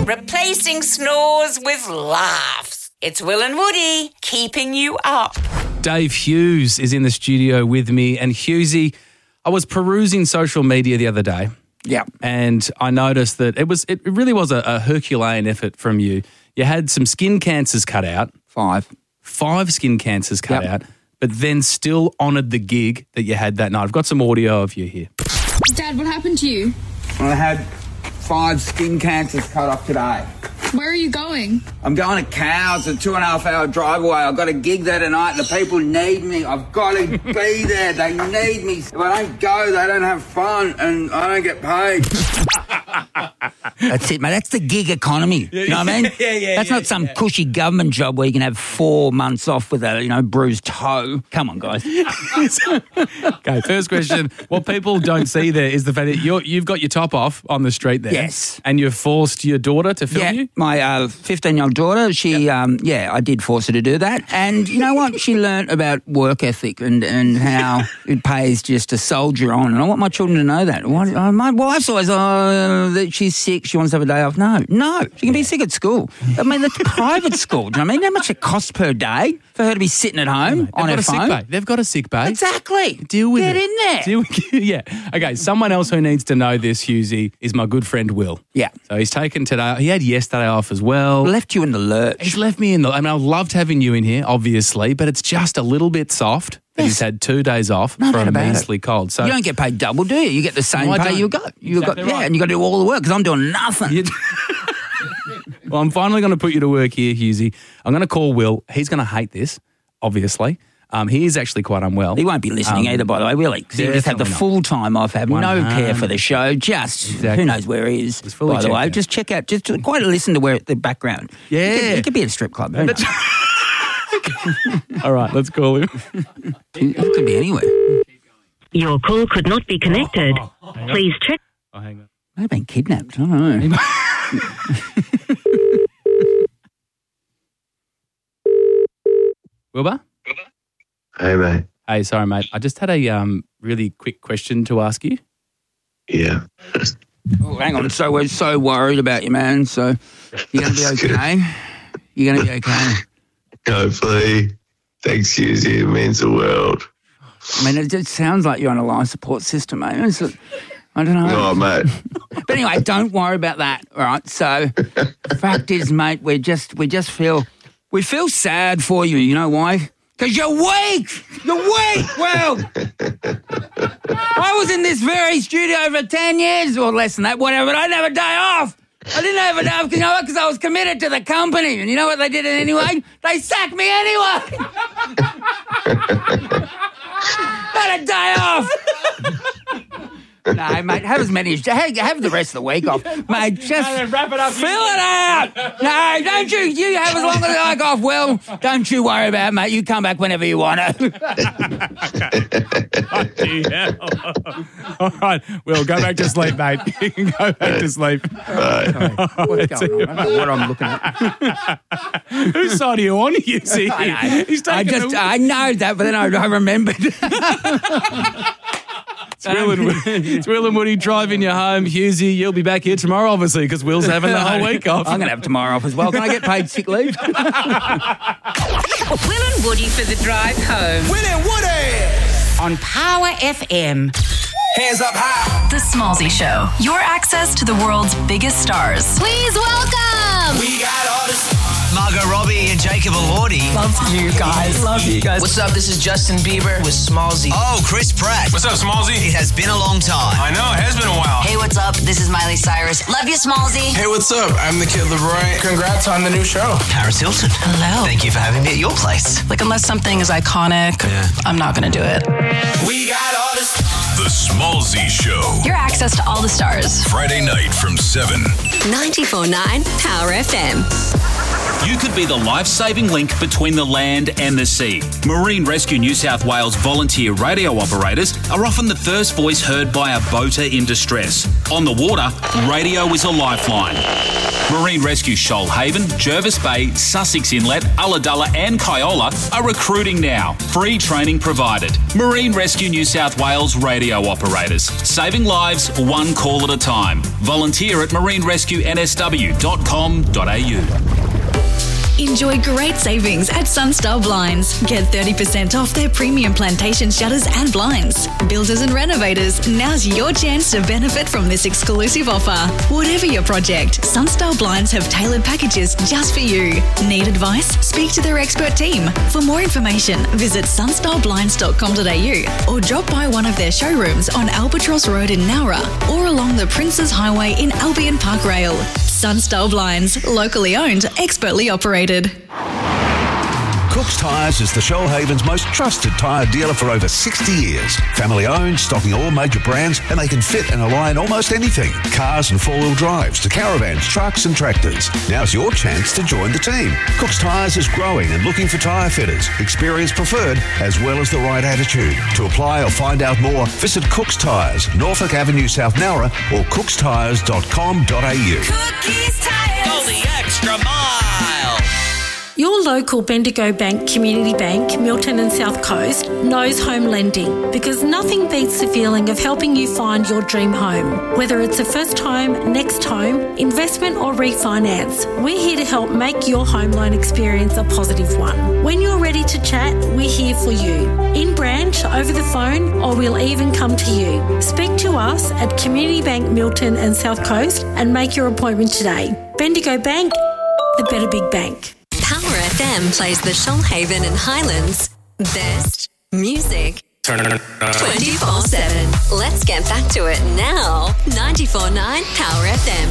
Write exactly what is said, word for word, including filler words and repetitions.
replacing snores with laughs. It's Will and Woody, keeping you up. Dave Hughes is in the studio with me. And Hughesy, I was perusing social media the other day. Yeah. And I noticed that it was it really was a, a Herculean effort from you. You had some skin cancers cut out. Five. Five skin cancers cut Yep. out, but then still honoured the gig that you had that night. I've got some audio of you here. Dad, what happened to you? I had five skin cancers cut off today. Where are you going? I'm going to Cows, a two and a half hour drive away. I've got a gig there tonight. The people need me. I've got to be there. They need me. If I don't go, they don't have fun and I don't get paid. That's it, mate. That's the gig economy. You know what I mean? Yeah, yeah, That's yeah, not some yeah. cushy government job where you can have four months off with a, you know, bruised toe. Come on, guys. Okay, first question. What people don't see there is the fact that you're, you've got your top off on the street there. Yes. And you've forced your daughter to film Yeah, you? my uh, fifteen-year-old daughter, she, yep. um, yeah, I did force her to do that. And you know what? She learnt about work ethic and, and how it pays just to soldier on. And I want my children to know that. What, uh, my wife's always, oh, that she's sick, she wants to have a day off. No, no, she can be sick at school. I mean, that's private school. Do you know what I mean? How much it costs per day for her to be sitting at home They've on got her a phone? sick bay. They've got a sick bay. Exactly. Deal with Get it. in there. Deal with, yeah. Okay, someone else who needs to know this, Hughesy, is my good friend Will. Yeah. So he's taken today. He had yesterday off as well. Left you in the lurch. He's left me in the... I mean, I loved having you in here, obviously, but it's just a little bit soft that Yes. he's had two days off No from doubt about it. measly cold. So You don't get paid double, do you? You get the same No, I pay don't. you got. You Exactly got, yeah, right. and you got to do all the work because I'm doing nothing. You- Well, I'm finally going to put you to work here, Hughesy. I'm going to call Will. He's going to hate this, obviously. Um, he is actually quite unwell. He won't be listening Um, either, by the way, will he? 'Cause he just had the definitely not. full time off, have no care for the show. Just Exactly. who knows where he is. He's fully by the checked way, out. just check out. Just quite listen to where the background. Yeah. he could, he could be at a strip club. Who knows? All right, let's call him. He could be anywhere. Your call could not be connected. Please check. Oh, hang on. May have been kidnapped. I don't know. Wilbur? Hey, mate. Hey, sorry, mate. I just had a um, really quick question to ask you. Yeah. Oh, hang on. So we're so worried about you, man. So you're going to be That's good. okay. You're going to be okay. Hopefully. Thanks, Susie. It means the world. I mean, it just sounds like you're on a life support system, mate. It's, I don't know. Oh, mate. But anyway, don't worry about that. All right. So, the fact is, mate, we just we just feel we feel sad for you. You know why? Because you're weak. You're weak. Well, I was in this very studio for ten years or less than that, whatever. But I didn't have a day off. I didn't have a day off because you know what? Because I was committed to the company. And you know what they did anyway? They sacked me anyway. Had a day off. No, mate, have as many as have, have the rest of the week off, mate. Just wrap it up. fill it out. No, don't you? You have as long as you like off. Well, don't you worry about it, mate. You come back whenever you want to. All right, Will, go back to sleep, mate. You can go back to sleep. What's going on? I don't know what I'm looking at. Whose side are you on, you see? I know. He's I taking just, a- I know that, but then I, I remembered. It's Will, and, it's Will and Woody driving you home. Hughesy, you'll be back here tomorrow, obviously, because Will's having the whole week off. I'm going to have tomorrow off as well. Can I get paid sick leave? Will and Woody for the drive home Will and Woody! on Power F M. Hands up high. The Smallzy Show. Your access to the world's biggest stars. Please welcome. We got all this. Margot Robbie and Jacob Elordi. Love you guys. Love you guys. What's up? This is Justin Bieber with Smallzy. Oh, Chris Pratt. What's up, Smallzy? It has been a long time. I know, it has been a while. Hey, what's up? This is Miley Cyrus. Love you, Smallzy. Hey, what's up? I'm the Kid Leroy. Congrats on the new show. Paris Hilton. Hello. Thank you for having me at your place. Like, unless something is iconic, Yeah. I'm not going to do it. We got all this. The Smallzy Show. Your access to all the stars. Friday night from seven. ninety-four point nine Power F M. You could be the life-saving link between the land and the sea. Marine Rescue New South Wales volunteer radio operators are often the first voice heard by a boater in distress. On the water, radio is a lifeline. Marine Rescue Shoalhaven, Jervis Bay, Sussex Inlet, Ulladulla and Kyola are recruiting now. Free training provided. Marine Rescue New South Wales radio operators. Saving lives one call at a time. Volunteer at marine rescue n s w dot com dot a u. Enjoy great savings at Sunstar Blinds. Get thirty percent off their premium plantation shutters and blinds. Builders and renovators, now's your chance to benefit from this exclusive offer. Whatever your project, Sunstar Blinds have tailored packages just for you. Need advice? Speak to their expert team. For more information, visit sunstar blinds dot com dot a u or drop by one of their showrooms on Albatross Road in Nowra or along the Princes Highway in Albion Park Rail. Sunstar Blinds, locally owned, expertly operated. Cook's Tyres is the Shoalhaven's most trusted tyre dealer for over sixty years. Family owned, stocking all major brands, and they can fit and align almost anything. Cars and four-wheel drives to caravans, trucks and tractors. Now's your chance to join the team. Cook's Tyres is growing and looking for tyre fitters, experience preferred, as well as the right attitude. To apply or find out more, visit Cook's Tyres, Norfolk Avenue, South Nowra, or cooks tyres dot com dot a u. Cookies Tires. Go the extra mile. Your local Bendigo Bank Community Bank, Milton and South Coast, knows home lending because nothing beats the feeling of helping you find your dream home. Whether it's a first home, next home, investment or refinance, we're here to help make your home loan experience a positive one. When you're ready to chat, we're here for you. In branch, over the phone, or we'll even come to you. Speak to us at Community Bank Milton and South Coast and make your appointment today. Bendigo Bank, the better big bank. Power F M plays the Shoalhaven and Highlands best music Turn it on. twenty-four seven. Let's get back to it now. ninety-four point nine Power F M.